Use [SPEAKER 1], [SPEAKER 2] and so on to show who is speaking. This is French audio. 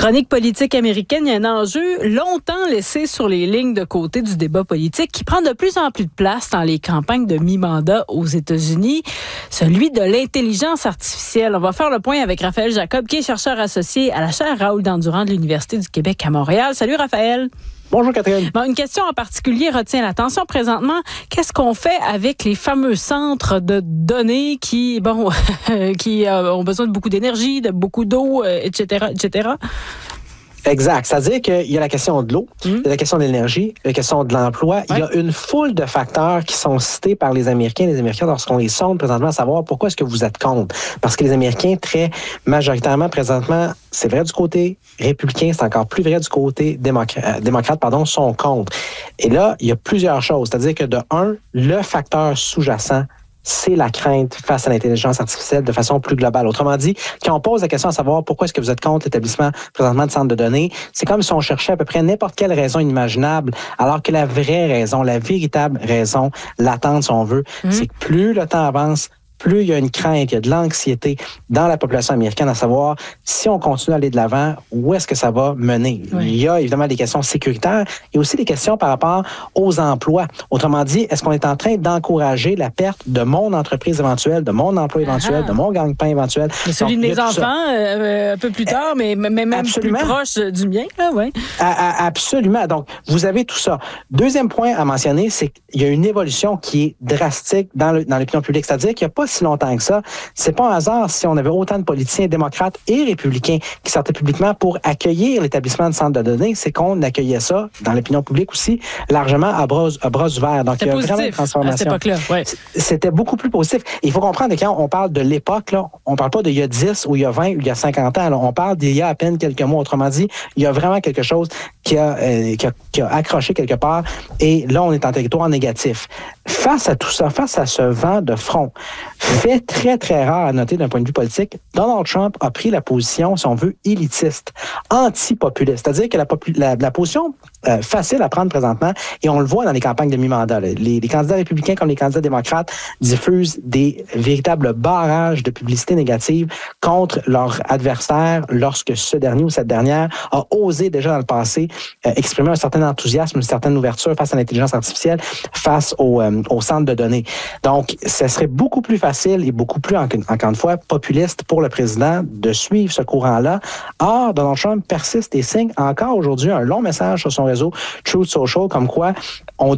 [SPEAKER 1] Chronique politique américaine, il y a un enjeu longtemps laissé sur les lignes de côté du débat politique qui prend de plus en plus de place dans les campagnes de mi-mandat aux États-Unis, celui de l'intelligence artificielle. On va faire le point avec Raphaël Jacob, qui est chercheur associé à la chaire Raoul Dandurand de l'Université du Québec à Montréal. Salut Raphaël.
[SPEAKER 2] Bonjour Catherine.
[SPEAKER 1] Bon, une question en particulier retient l'attention présentement. Qu'est-ce qu'on fait avec les fameux centres de données qui ont besoin de beaucoup d'énergie, de beaucoup d'eau, etc., etc.?
[SPEAKER 2] Exact. C'est-à-dire qu'il y a la question de l'eau, il y a la question de l'énergie, la question de l'emploi. Il y a une foule de facteurs qui sont cités par les Américains et les Américains lorsqu'on les sonde présentement à savoir pourquoi est-ce que vous êtes contre. Parce que les Américains, très majoritairement, présentement, c'est vrai du côté républicain, c'est encore plus vrai du côté démocrate, sont contre. Et là, il y a plusieurs choses. C'est-à-dire que de un, le facteur sous-jacent, c'est la crainte face à l'intelligence artificielle de façon plus globale. Autrement dit, quand on pose la question à savoir pourquoi est-ce que vous êtes contre l'établissement présentement de centres de données, c'est comme si on cherchait à peu près n'importe quelle raison inimaginable, alors que la vraie raison, la véritable raison, latente si on veut, c'est que plus le temps avance, plus il y a une crainte, il y a de l'anxiété dans la population américaine à savoir si on continue à aller de l'avant, où est-ce que ça va mener. Oui. Il y a évidemment des questions sécuritaires, il y a aussi des questions par rapport aux emplois. Autrement dit, est-ce qu'on est en train d'encourager la perte de mon entreprise éventuelle, de mon emploi éventuel, de mon gagne-pain éventuel?
[SPEAKER 1] Et celui de mes enfants, un peu plus tard, mais même absolument. Plus proche du mien. Là, ouais.
[SPEAKER 2] Absolument. Donc, vous avez tout ça. Deuxième point à mentionner, c'est qu'il y a une évolution qui est drastique dans l'opinion publique. C'est-à-dire qu'il n'y a pas si longtemps que ça. C'est pas un hasard si on avait autant de politiciens démocrates et républicains qui sortaient publiquement pour accueillir l'établissement de centres de données. C'est qu'on accueillait ça, dans l'opinion publique aussi, largement à bras ouverts. Donc, il y a vraiment une transformation.
[SPEAKER 1] À cette époque-là, ouais.
[SPEAKER 2] C'était beaucoup plus positif. Il faut comprendre que quand on parle de l'époque, là, on parle pas d'il y a 10 ou il y a 20 ou il y a 50 ans. Là. On parle d'il y a à peine quelques mois. Autrement dit, il y a vraiment quelque chose qui a accroché quelque part. Et là, on est en territoire négatif. Face à tout ça, face à ce vent de front, fait très, très rare à noter d'un point de vue politique, Donald Trump a pris la position, si on veut, élitiste, anti-populiste. C'est-à-dire que la position facile à prendre présentement, et on le voit dans les campagnes de mi-mandat. Les candidats républicains comme les candidats démocrates diffusent des véritables barrages de publicité négative contre leur adversaire lorsque ce dernier ou cette dernière a osé déjà dans le passé exprimer un certain enthousiasme, une certaine ouverture face à l'intelligence artificielle, face au centre de données. Donc, ce serait beaucoup plus facile et beaucoup plus, encore une fois, populiste pour le président de suivre ce courant-là. Or, Donald Trump persiste et signe encore aujourd'hui un long message sur son réseau Truth Social, comme quoi on